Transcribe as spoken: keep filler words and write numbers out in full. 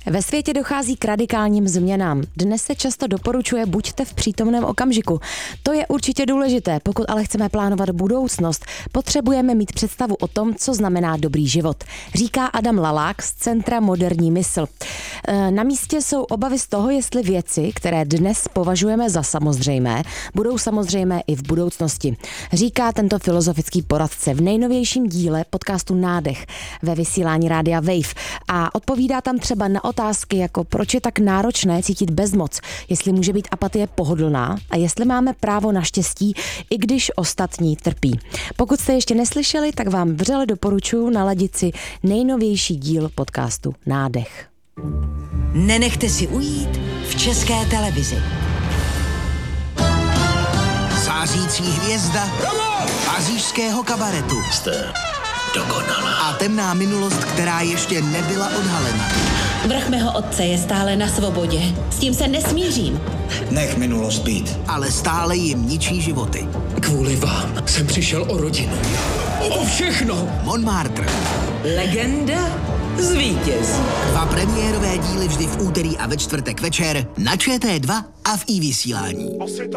Ve světě dochází k radikálním změnám. Dnes se často doporučuje buďte v přítomném okamžiku. To je určitě důležité, pokud ale chceme plánovat budoucnost, potřebujeme mít představu o tom, co znamená dobrý život. Říká Adam Lalák z Centra Moderní mysl. Na místě jsou obavy z toho, jestli věci, které dnes považujeme za samozřejmé, budou samozřejmé i v budoucnosti. Říká tento filozofický poradce v nejnovějším díle podcastu Nádech ve vysílání rádia Wave a odpovídá tam třeba na otázky jako proč je tak náročné cítit bezmoc, jestli může být apatie pohodlná a jestli máme právo na štěstí, i když ostatní trpí. Pokud jste ještě neslyšeli, tak vám vřele doporučuji naladit si nejnovější díl podcastu Nádech. Nenechte si ujít v České televizi. Zářící hvězda pařížského kabaretu. Jste dokonalá. A temná minulost, která ještě nebyla odhalena. Vrch mého otce je stále na svobodě. S tím se nesmířím. Nech minulost být. Ale stále jim ničí životy. Kvůli vám jsem přišel o rodinu. O všechno! Montmartre. Legenda zvítězí. Dva premiérové díly vždy v úterý a ve čtvrtek večer na Č T dva a v iVysílání.